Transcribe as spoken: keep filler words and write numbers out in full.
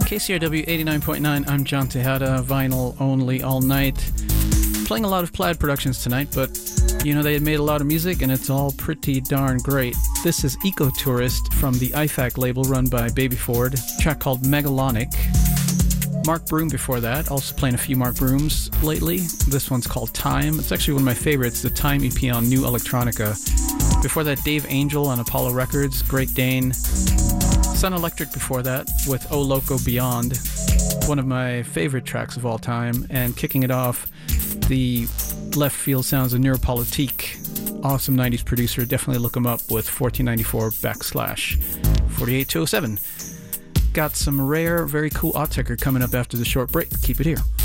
K C R W eighty-nine point nine, I'm John Tejada, vinyl only all night. Playing a lot of Plaid productions tonight, but you know, they had made a lot of music and it's all pretty darn great. This is Eco Tourist from the I FAC label run by Baby Ford, a track called Megalonic. Mark Broom before that, also playing a few Mark Brooms lately. This one's called Time. It's actually one of my favorites, the Time E P on New Electronica. Before that, Dave Angel on Apollo Records, Great Dane. Sun Electric before that with O Loco Beyond, one of my favorite tracks of all time. And kicking it off, the left field sounds of Neuropolitique. Awesome nineties producer, definitely look him up with fourteen ninety-four backslash forty-eight two oh seven. Got some rare, very cool Autechre coming up after the short break. Keep it here.